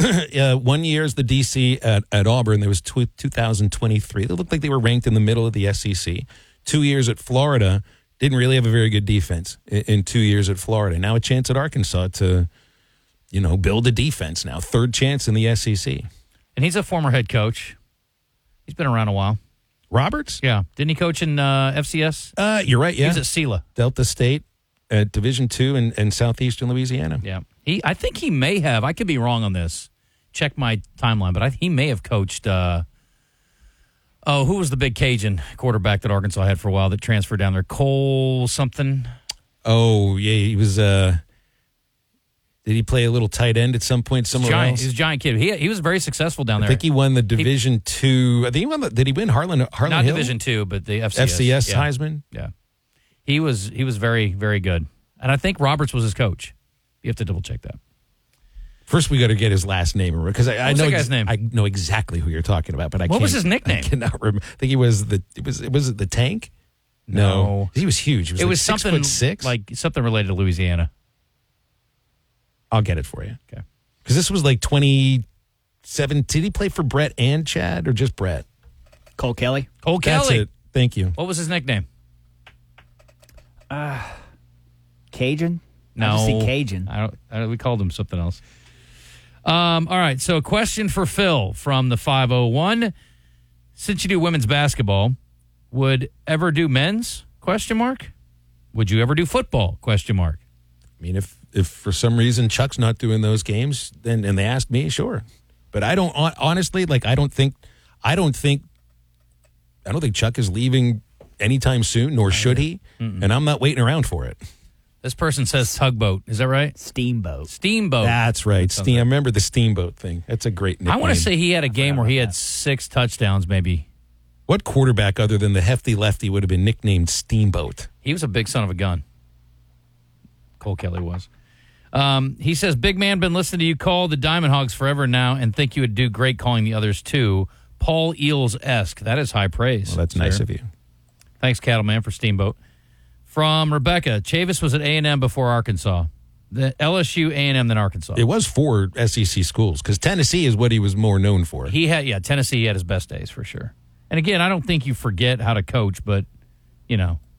1 year as the DC at Auburn. There was 2023. They looked like they were ranked in the middle of the SEC. 2 years at Florida. Didn't really have a very good defense in 2 years at Florida. Now a chance at Arkansas to, build a defense now. Third chance in the SEC. And he's a former head coach. He's been around a while. Roberts? Yeah. Didn't he coach in FCS? You're right, yeah. He's at SELA. Delta State at Division II in southeastern Louisiana. Yeah. I think he may have. I could be wrong on this. Check my timeline. But he may have coached who was the big Cajun quarterback that Arkansas had for a while that transferred down there? Cole something? Oh, yeah. He was, did he play a little tight end at some point somewhere else? He's a giant kid. He was very successful down there. I think he won the Division II. I think he won did he win Harlan Not Hill? Division II, but the FCS. FCS Heisman? Yeah. He was very, very good. And I think Roberts was his coach. You have to double check that. First, we got to get his last name because I know that guy's name? I know exactly who you're talking about, but What was his nickname? I cannot remember. I think he was was it the Tank? No, he was huge. He was something 6'6", like something related to Louisiana. I'll get it for you. Okay, because this was like 2017. Did he play for Brett and Chad or just Brett? Cole Kelly. That's it. Thank you. What was his nickname? Cajun. No, I just see Cajun. We called him something else. All right, so a question for Phil from the 501. Since you do women's basketball, would ever do men's? ? Would you ever do football? ? I mean, if for some reason Chuck's not doing those games, then and they asked me, sure. But I don't honestly I don't think Chuck is leaving anytime soon, nor should he. And I'm not waiting around for it. This person says tugboat. Is that right? Steamboat. That's right. I remember the steamboat thing. That's a great nickname. I want to say he had a game where he had 6 touchdowns, maybe. What quarterback other than the hefty lefty would have been nicknamed Steamboat? He was a big son of a gun. Cole Kelly was. He says, big man, been listening to you call the Diamond Hogs forever now and think you would do great calling the others too. Paul Eels-esque. That is high praise. Well, that's nice of you. Thanks, Cattleman, for Steamboat. From Rebecca, Chavis was at A&M before Arkansas. The LSU, A&M, then Arkansas. It was 4 SEC schools because Tennessee is what he was more known for. Tennessee he had his best days for sure. And again, I don't think you forget how to coach, but, you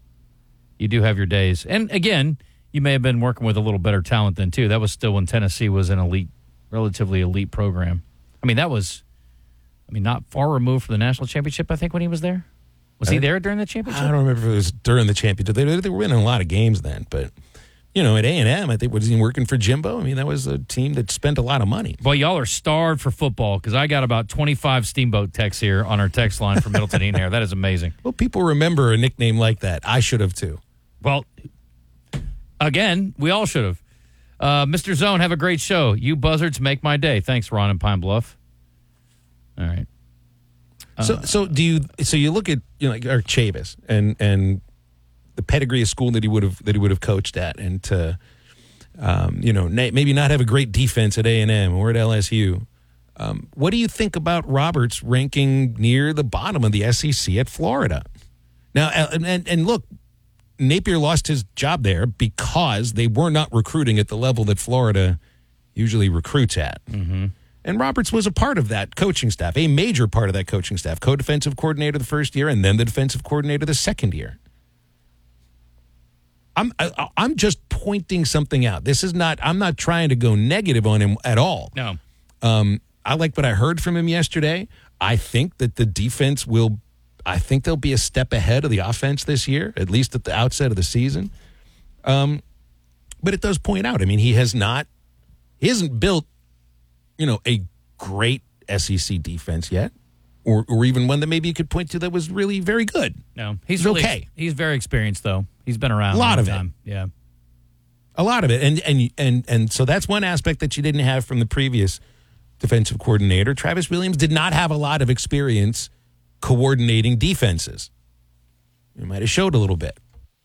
do have your days. And again, you may have been working with a little better talent then too. That was still when Tennessee was an relatively elite program. I mean, not far removed from the national championship, I think, when he was there. Was he there during the championship? I don't remember if it was during the championship. They were winning a lot of games then, but at A&M, I think was he working for Jimbo? I mean, that was a team that spent a lot of money. Well, y'all are starved for football because I got about 25 Steamboat texts here on our text line from Middleton Eaton here. That is amazing. Well, people remember a nickname like that. I should have too. Well, again, we all should have. Mr. Zone, have a great show. You buzzards make my day. Thanks, Ron in Pine Bluff. All right. So you look at our Chavis and the pedigree of school that he would have coached at, and to maybe not have a great defense at A&M or at LSU. What do you think about Roberts ranking near the bottom of the SEC at Florida? Now, and look, Napier lost his job there because they were not recruiting at the level that Florida usually recruits at. Mm-hmm. And Roberts was a part of that coaching staff, a major part of that coaching staff, co-defensive coordinator the first year and then the defensive coordinator the second year. I'm just pointing something out. I'm not trying to go negative on him at all. No. I like what I heard from him yesterday. I think that the defense they'll be a step ahead of the offense this year, at least at the outset of the season. But it does point out, I mean, he hasn't built a great SEC defense yet, or even one that maybe you could point to that was really very good. No, he's really okay. He's very experienced, though. He's been around a lot of time. Yeah, a lot of it, and so that's one aspect that you didn't have from the previous defensive coordinator. Travis Williams did not have a lot of experience coordinating defenses. He might have showed a little bit.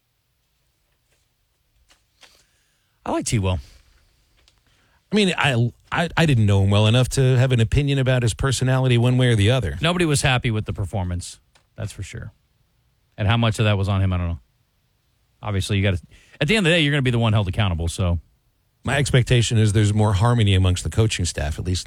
I like T-Will. I mean, I didn't know him well enough to have an opinion about his personality one way or the other. Nobody was happy with the performance, that's for sure. And how much of that was on him, I don't know. Obviously, at the end of the day, you're going to be the one held accountable. So, my expectation is there's more harmony amongst the coaching staff, at least